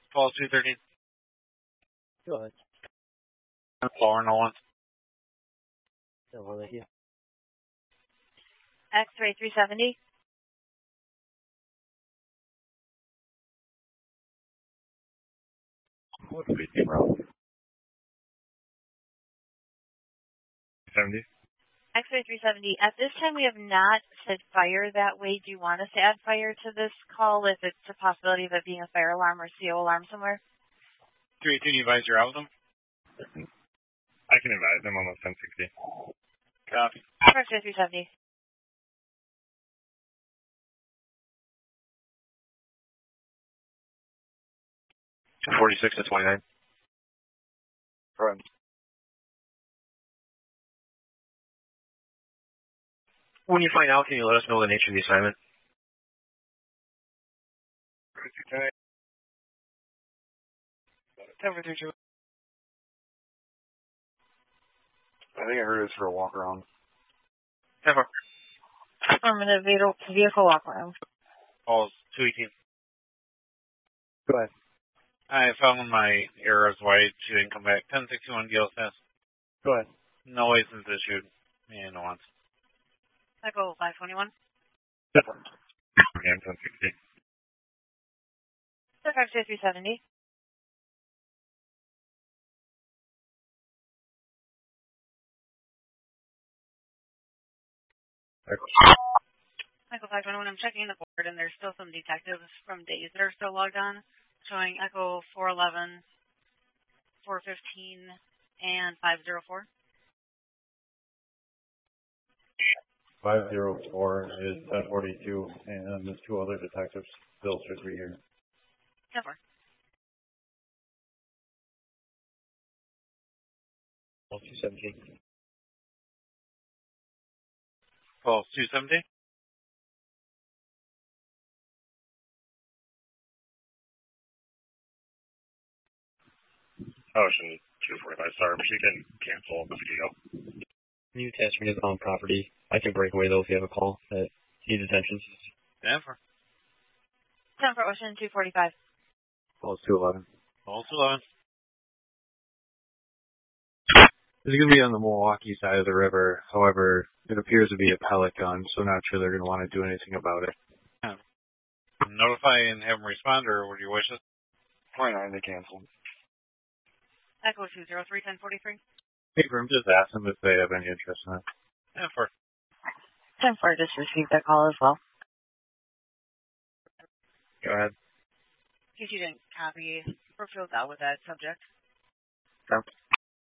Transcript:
Call 213. Go ahead. Caller, no one. No one with you. X-ray 370. What do we do, bro? 70. X-ray 370. At this time, we have not said fire that way. Do you want us to add fire to this call if it's a possibility of it being a fire alarm or CO alarm somewhere? 3, can you advise you're out with them? I can advise them almost 1060. Copy. X-ray 370. $46 to 29. Go ahead. When you find out, can you let us know the nature of the assignment? Denver 32. I think I heard it's for a walk around. Denver. Affirmative vehicle walk around. Calls 218. Go ahead. I found my arrows white. She didn't come back. 1061 DLS. Go ahead. No license issued. And no one's. Echo 521. Denver. Again, 1060. X-ray 370. Echo 521. I'm checking the board, and there's still some detectives from days that are still logged on, showing Echo 411, 415, and 504. 504 is 1042, and there's 2 other detectives still should be here. 10-4. Call 217. Calls 270. Ocean 245. Sorry, she didn't cancel a mosquito. Can you attach me to the own property? I can break away though if you have a call that needs attention. Denver. 10-4 Ocean 245. Calls 211. Calls 211. This is going to be on the Milwaukee side of the river. However, it appears to be a pellet gun, so not sure they're going to want to do anything about it. Notify and have them respond, or what do you wish us? 29, they canceled. Echo 203 1043. Hey, Grim, just ask them if they have any interest in it. 10-4. 10-4 just received that call as well. Go ahead. In case you didn't copy or filled out with that subject. Okay.